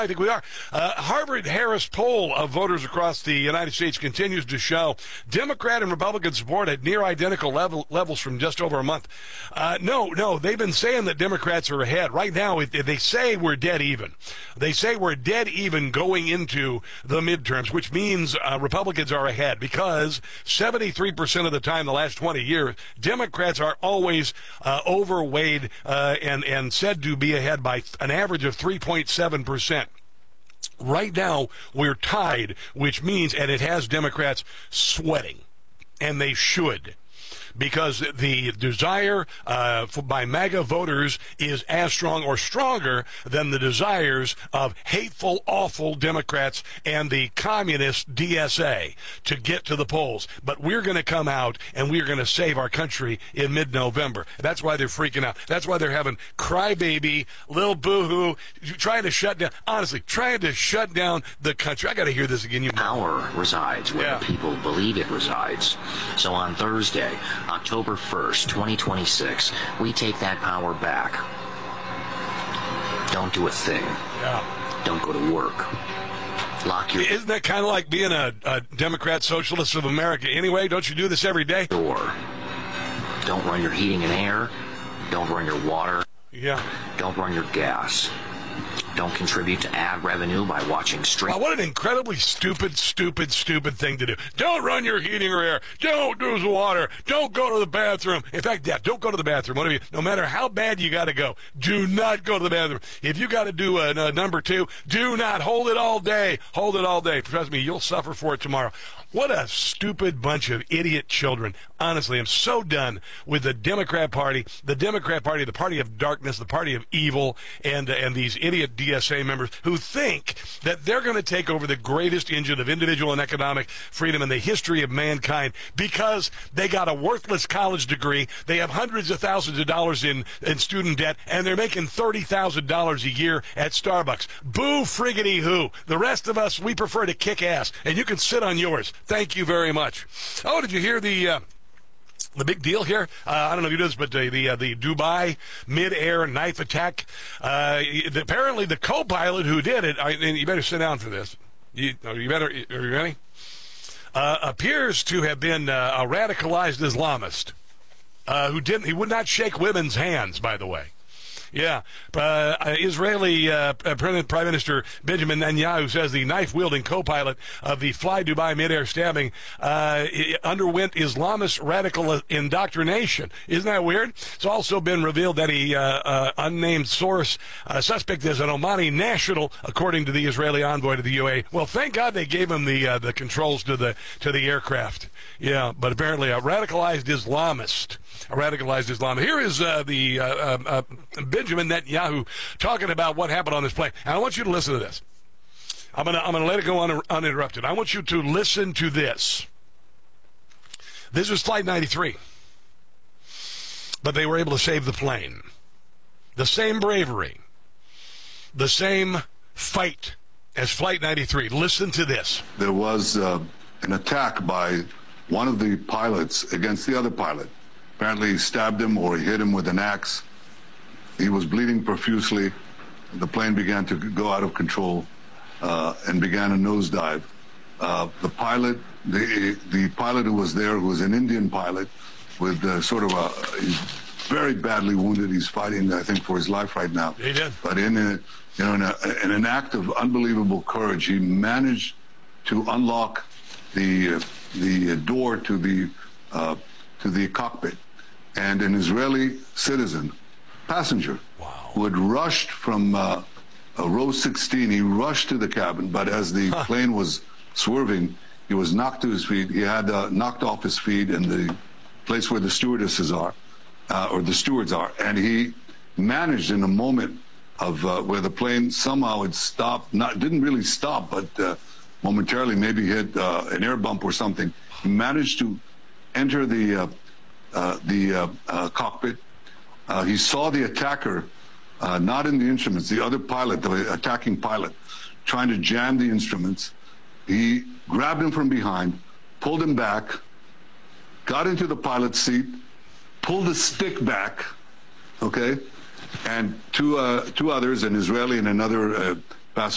I think we are. Harvard-Harris poll of voters across the United States continues to show Democrat and Republican support at near identical levels from just over a month. No, they've been saying that Democrats are ahead. Right now, they say we're dead even. They say we're dead even going into the midterms, which means Republicans are ahead because 73% of the time the last 20 years, Democrats are always overweighed and said to be ahead by an average of 3.7%. Right now, we're tied, which means, and it has Democrats sweating, and they should, because the desire by MAGA voters is as strong or stronger than the desires of hateful, awful Democrats and the communist DSA to get to the polls. But we're going to come out, and we're going to save our country in mid-November. That's why they're freaking out. That's why they're having crybaby, little boo-hoo, trying to shut down, honestly, trying to shut down the country. I got to hear this again. Power resides where the people believe it resides. So on Thursday, October 1st, 2026, we take that power back. Don't do a thing. Yeah. Don't go to work. Lock your Isn't that kind of like being a Democrat Socialist of America anyway? Don't you do this every day? door. Don't run your heating and air. Don't run your water. Yeah. Don't run your gas. Don't contribute to ad revenue by watching stream. Wow, what an incredibly stupid thing to do. Don't run your heating or air. Don't use water. Don't go to the bathroom. In fact, don't go to the bathroom. Whatever no matter how bad you got to go, do not go to the bathroom. If you got to do a number two, do not. Hold it all day. Hold it all day. Trust me, you'll suffer for it tomorrow. What a stupid bunch of idiot children. Honestly, I'm so done with the Democrat Party, the party of darkness, the party of evil, and these idiot DSA members who think that they're going to take over the greatest engine of individual and economic freedom in the history of mankind because they got a worthless college degree, they have hundreds of thousands of dollars in student debt, and they're making $30,000 a year at Starbucks. Boo friggity who. The rest of us, we prefer to kick ass, and you can sit on yours. Thank you very much. Oh, did you hear the big deal here? I don't know if you know this, but the Dubai mid-air knife attack. Apparently, the co-pilot who did it. And you better sit down for this. Are you ready? Appears to have been a radicalized Islamist He would not shake women's hands. By the way. Yeah. Israeli Prime Minister Benjamin Netanyahu says the knife-wielding co-pilot of the Fly Dubai mid-air stabbing underwent Islamist radical indoctrination. Isn't that weird? It's also been revealed that he unnamed source suspect is an Omani national, according to the Israeli envoy to the UAE. Well, thank God they gave him the controls to the aircraft. Yeah, but apparently a radicalized Islamist. Here is the Benjamin Netanyahu talking about what happened on this plane. And I want you to listen to this. I'm gonna let it go uninterrupted. I want you to listen to this. This was Flight 93. But they were able to save the plane. The same bravery. The same fight as Flight 93. Listen to this. There was an attack by one of the pilots against the other pilot. Apparently he stabbed him or he hit him with an axe. He was bleeding profusely. The plane began to go out of control and began a nosedive. The pilot who was there, who was an Indian pilot with he's very badly wounded. He's fighting, I think, for his life right now. He did. But in an act of unbelievable courage, he managed to unlock the door to the cockpit, and an Israeli citizen, passenger, who had rushed from row 16, he rushed to the cabin, but as the plane was swerving, he was knocked to his feet. He had knocked off his feet in the place where the stewardesses are, or the stewards are, and he managed in a moment of where the plane somehow had stopped, didn't really stop, but momentarily maybe hit an air bump or something. He managed to enter the cockpit. He saw the attacker, not in the instruments, the other pilot, the attacking pilot, trying to jam the instruments. He grabbed him from behind, pulled him back, got into the pilot's seat, pulled the stick back, okay? And two others, an Israeli and another